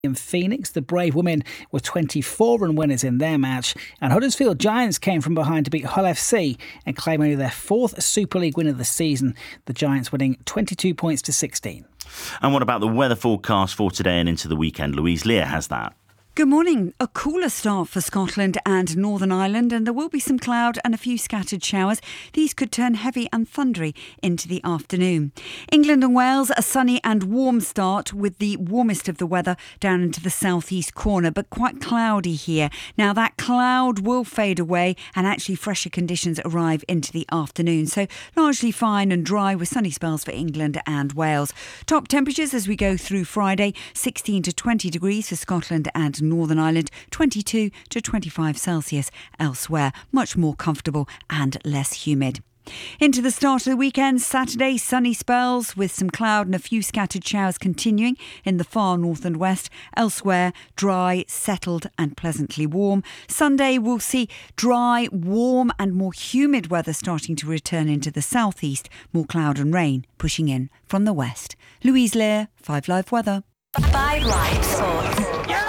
In Phoenix, the Brave Women were 24-run winners in their match, and Huddersfield Giants came from behind to beat Hull FC and claim only their fourth Super League win of the season, the Giants winning 22 points to 16. And what about the weather forecast for today and into the weekend? Louise Lear has that. Good morning. A cooler start for Scotland and Northern Ireland, and there will be some cloud and a few scattered showers. These could turn heavy and thundery into the afternoon. England and Wales, a sunny and warm start with the warmest of the weather down into the southeast corner, but quite cloudy here. Now that cloud will fade away and actually fresher conditions arrive into the afternoon. So largely fine and dry with sunny spells for England and Wales. Top temperatures as we go through Friday, 16 to 20 degrees for Scotland and Northern Ireland, 22 to 25 Celsius elsewhere. Much more comfortable and less humid. Into the start of the weekend, Saturday, sunny spells with some cloud and a few scattered showers continuing in the far north and west. Elsewhere, dry, settled and pleasantly warm. Sunday, we'll see dry, warm and more humid weather starting to return into the southeast. More cloud and rain pushing in from the west. Louise Lear, 5 Live Weather. 5 Live Sports.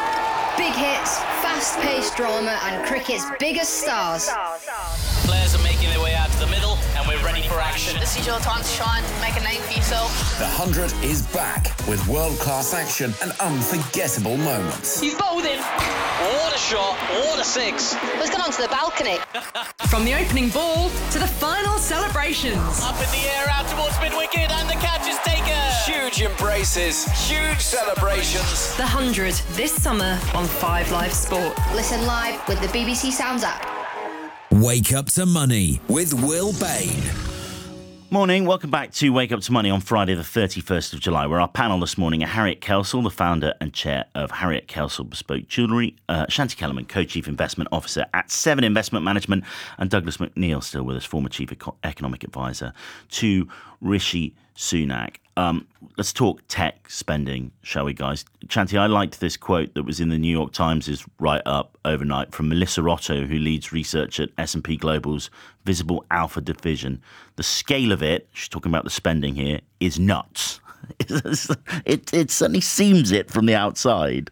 Big hits, fast-paced drama and cricket's biggest stars. Players are making their way out to the middle and we're ready for action. This is your time to shine, make a name for yourself. The 100 is back with world-class action and unforgettable moments. He's bowled in. What a shot, what a six. Let's go onto the balcony. From the opening ball to the final celebrations. Up in the air, out towards mid-wicket and the catch is taken. Huge embraces, huge celebrations. The 100 this summer on 5 Live Sport. Listen live with the BBC Sounds app. Wake Up to Money with Will Bain. Morning, welcome back to Wake Up to Money on Friday the 31st of July, where our panel this morning are Harriet Kelsall, the founder and chair of Harriet Kelsall Bespoke Jewellery, Shanti Kellerman, co-chief investment officer at Seven Investment Management, and Douglas McNeil, still with us, former chief economic advisor to Rishi Sunak. Let's talk tech spending, shall we, guys? Shanti, I liked this quote that was in the New York Times' write-up overnight from Melissa Otto, who leads research at S&P Global's Visible Alpha division. The scale of it, she's talking about the spending here, is nuts. It certainly seems it from the outside.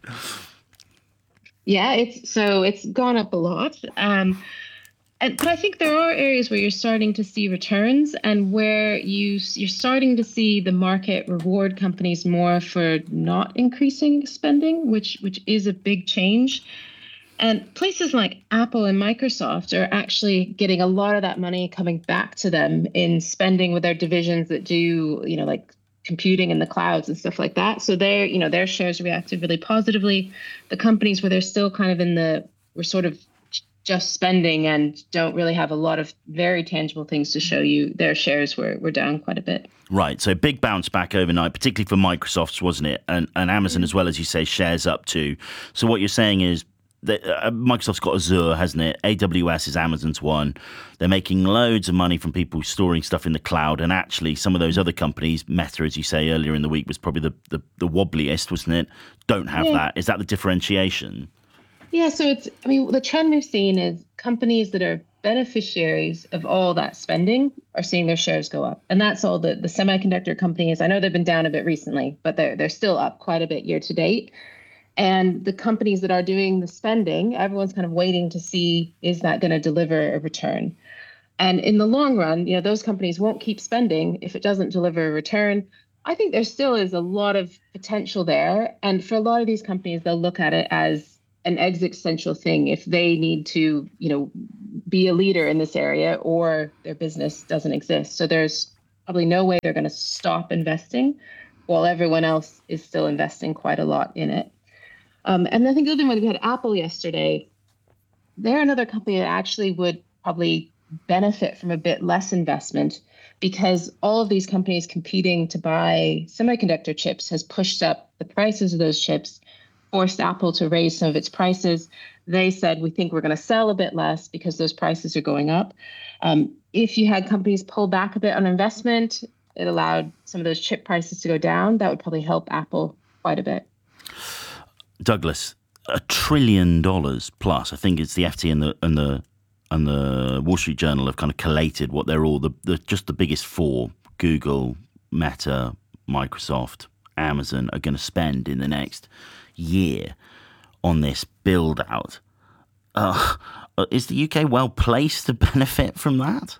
Yeah, it's gone up a lot. But I think there are areas where you're starting to see returns and where you're starting to see the market reward companies more for not increasing spending, which is a big change. And places like Apple and Microsoft are actually getting a lot of that money coming back to them in spending with their divisions that do, like computing in the clouds and stuff like that. So their shares reacted really positively. The companies where they're still kind of we're sort of just spending and don't really have a lot of very tangible things to show you, their shares were down quite a bit. Right, so big bounce back overnight, particularly for Microsoft's, wasn't it? And Amazon as well, as you say, shares up too. So what you're saying is that Microsoft's got Azure, hasn't it? AWS is Amazon's one. They're making loads of money from people storing stuff in the cloud. And actually, some of those other companies, Meta, as you say earlier in the week, was probably the wobbliest, wasn't it? Don't have that. Is that the differentiation? Yeah, so the trend we've seen is companies that are beneficiaries of all that spending are seeing their shares go up. And that's all the semiconductor companies. I know they've been down a bit recently, but they're still up quite a bit year to date. And the companies that are doing the spending, everyone's kind of waiting to see, is that going to deliver a return? And in the long run, those companies won't keep spending if it doesn't deliver a return. I think there still is a lot of potential there. And for a lot of these companies, they'll look at it as an existential thing if they need to, be a leader in this area or their business doesn't exist. So there's probably no way they're going to stop investing while everyone else is still investing quite a lot in it. And I think the other one, we had Apple yesterday. They're another company that actually would probably benefit from a bit less investment because all of these companies competing to buy semiconductor chips has pushed up the prices of those chips, forced Apple to raise some of its prices. They said, we think we're going to sell a bit less because those prices are going up. If you had companies pull back a bit on investment, it allowed some of those chip prices to go down. That would probably help Apple quite a bit. Douglas, $1 trillion plus. I think it's the FT and the Wall Street Journal have kind of collated what they're all just the biggest four: Google, Meta, Microsoft, Amazon are going to spend in the next year on this build-out. Is the UK well placed to benefit from that?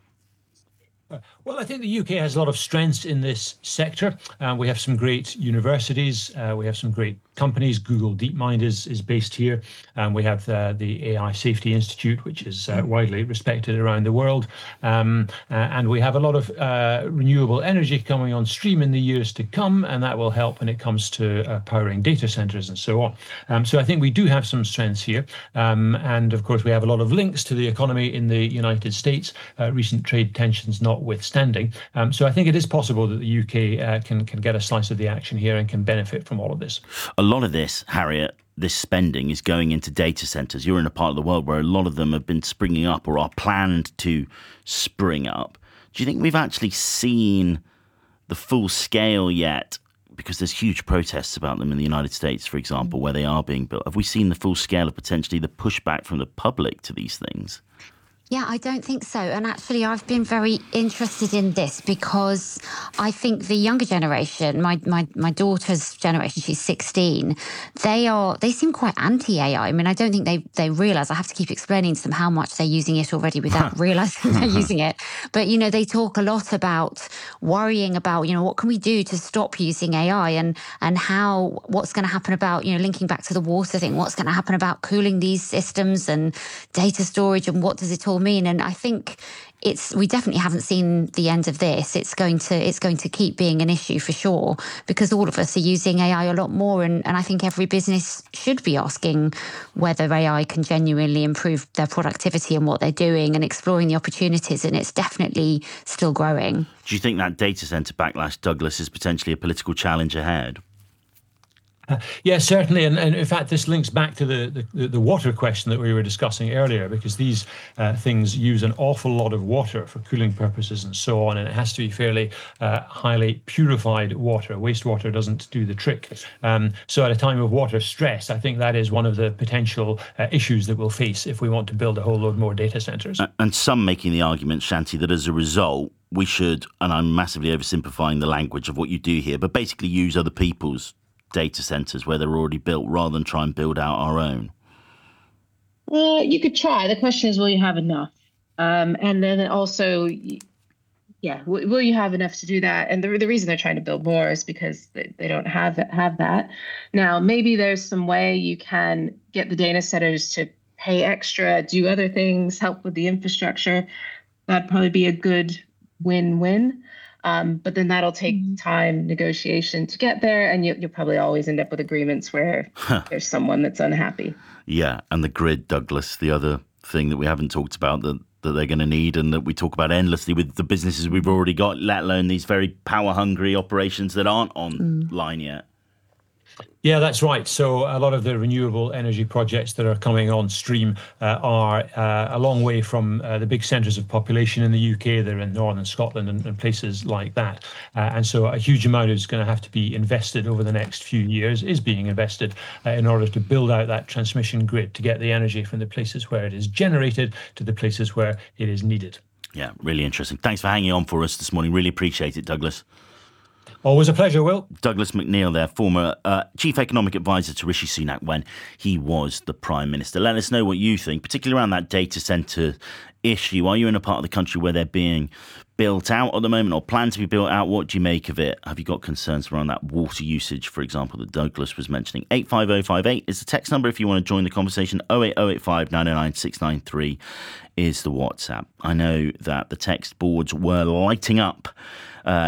Well, I think the UK has a lot of strengths in this sector. We have some great universities. We have some great companies. Google DeepMind is based here. We have the AI Safety Institute, which is widely respected around the world. And we have a lot of renewable energy coming on stream in the years to come, and that will help when it comes to powering data centers and so on. So I think we do have some strengths here. And of course, we have a lot of links to the economy in the United States, recent trade tensions notwithstanding. So I think it is possible that the UK can get a slice of the action here and can benefit from all of this. A lot of this, Harriet, this spending is going into data centres. You're in a part of the world where a lot of them have been springing up or are planned to spring up. Do you think we've actually seen the full scale yet? Because there's huge protests about them in the United States, for example, where they are being built. Have we seen the full scale of potentially the pushback from the public to these things? Yeah, I don't think so. And actually, I've been very interested in this because I think the younger generation, my daughter's generation, she's 16, they seem quite anti-AI. I mean, I don't think they realise, I have to keep explaining to them how much they're using it already without realising they're using it. But, they talk a lot about worrying about, what can we do to stop using AI and what's going to happen about, linking back to the water thing, what's going to happen about cooling these systems and data storage and what does it all mean? And I think we definitely haven't seen the end of this. It's going to keep being an issue for sure, because all of us are using AI a lot more, and I think every business should be asking whether AI can genuinely improve their productivity and what they're doing and exploring the opportunities, and it's definitely still growing. Do you think that data centre backlash, Douglas, is potentially a political challenge ahead? Yes, certainly. And in fact, this links back to the water question that we were discussing earlier, because these things use an awful lot of water for cooling purposes and so on. And it has to be fairly highly purified water. Wastewater doesn't do the trick. So at a time of water stress, I think that is one of the potential issues that we'll face if we want to build a whole load more data centres. And some making the argument, Shanti, that as a result, we should, and I'm massively oversimplifying the language of what you do here, but basically use other people's data centres where they're already built rather than try and build out our own? You could try. The question is, will you have enough? And then also, will you have enough to do that? And the reason they're trying to build more is because they don't have that. Now, maybe there's some way you can get the data centers to pay extra, do other things, help with the infrastructure. That'd probably be a good win-win. But then that'll take time, negotiation to get there, and you'll probably always end up with agreements where there's someone that's unhappy. Yeah, and the grid, Douglas, the other thing that we haven't talked about that they're going to need and that we talk about endlessly with the businesses we've already got, let alone these very power-hungry operations that aren't online yet. Yeah, that's right. So a lot of the renewable energy projects that are coming on stream are a long way from the big centres of population in the UK. They're in northern Scotland and places like that. And so a huge amount is going to have to be invested over the next few years, is being invested in order to build out that transmission grid to get the energy from the places where it is generated to the places where it is needed. Yeah, really interesting. Thanks for hanging on for us this morning. Really appreciate it, Douglas. Always a pleasure, Will. Douglas McNeil there, former Chief Economic Advisor to Rishi Sunak when he was the Prime Minister. Let us know what you think, particularly around that data centre issue. Are you in a part of the country where they're being built out at the moment or planned to be built out? What do you make of it? Have you got concerns around that water usage, for example, that Douglas was mentioning? 85058 is the text number if you want to join the conversation. 08085 909 693 is the WhatsApp. I know that the text boards were lighting up